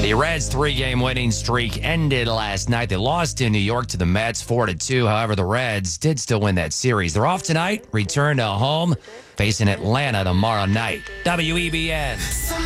The Reds' three-game winning streak ended last night. They lost in New York to the Mets 4-2. However, the Reds did still win that series. They're off tonight, return to home, facing Atlanta tomorrow night. WEBN.